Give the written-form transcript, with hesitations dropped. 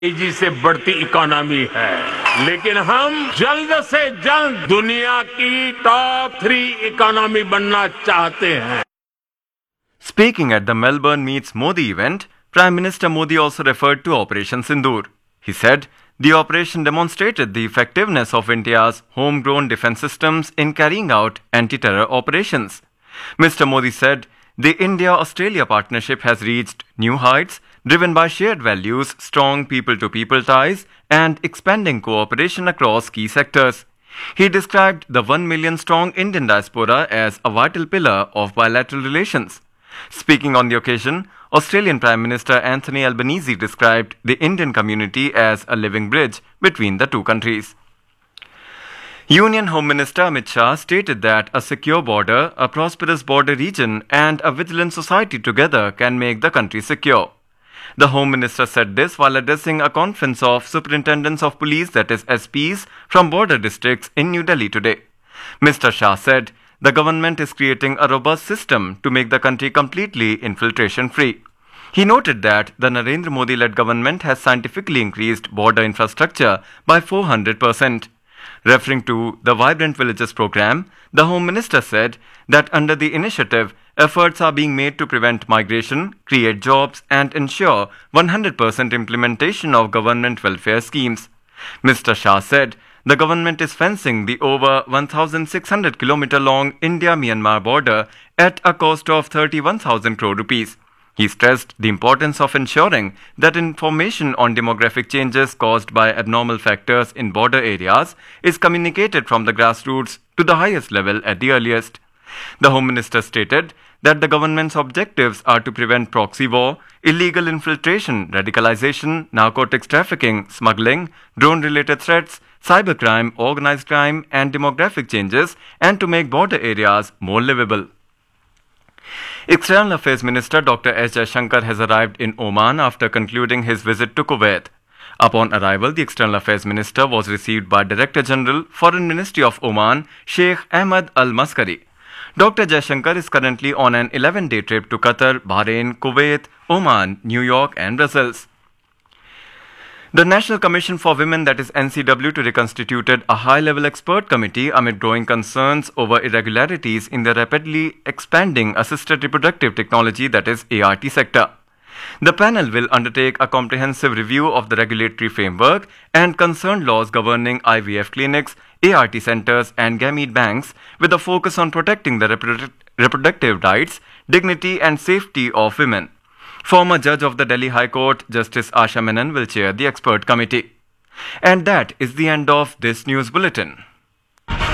तेजी से बढ़ती इकोनॉमी है, लेकिन हम जल्द से जल्द दुनिया की टॉप 3 इकोनॉमी बनना चाहते हैं. Speaking at the Melbourne Meets Modi event, Prime Minister Modi also referred to Operation Sindoor. He said the operation demonstrated the effectiveness of India's homegrown defense systems in carrying out anti-terror operations. Mr. Modi said the India-Australia partnership has reached new heights, driven by shared values, strong people-to-people ties, and expanding cooperation across key sectors. He described the 1 million strong Indian diaspora as a vital pillar of bilateral relations. Speaking on the occasion, Australian Prime Minister Anthony Albanese described the Indian community as a living bridge between the two countries. Union Home Minister Amit Shah stated that a secure border, a prosperous border region, and a vigilant society together can make the country secure. The Home Minister said this while addressing a conference of superintendents of police, that is SPs, from border districts in New Delhi today. Mr. Shah said the government is creating a robust system to make the country completely infiltration-free. He noted that the Narendra Modi-led government has scientifically increased border infrastructure by 400%. Referring to the Vibrant Villages program, the Home Minister said that under the initiative, efforts are being made to prevent migration, create jobs, and ensure 100% implementation of government welfare schemes. Mr. Shah said the government is fencing the over 1,600 km long India-Myanmar border at a cost of 31,000 crore rupees. He stressed the importance of ensuring that information on demographic changes caused by abnormal factors in border areas is communicated from the grassroots to the highest level at the earliest. The Home Minister stated that the government's objectives are to prevent proxy war, illegal infiltration, radicalization, narcotics trafficking, smuggling, drone-related threats, cybercrime, organized crime, and demographic changes, and to make border areas more livable. External Affairs Minister Dr. S. Jaishankar has arrived in Oman after concluding his visit to Kuwait. Upon arrival, the External Affairs Minister was received by Director General, Foreign Ministry of Oman, Sheikh Ahmed Al-Maskari. Dr. Jaishankar is currently on an 11-day trip to Qatar, Bahrain, Kuwait, Oman, New York, and Brussels. The National Commission for Women, that is NCW, to reconstituted a high-level expert committee amid growing concerns over irregularities in the rapidly expanding assisted reproductive technology, that is ART sector. The panel will undertake a comprehensive review of the regulatory framework and concerned laws governing IVF clinics, ART centers, and gamete banks, with a focus on protecting the reproductive rights, dignity, and safety of women. Former judge of the Delhi High Court, Justice Asha Menon, will chair the expert committee. And that is the end of this news bulletin.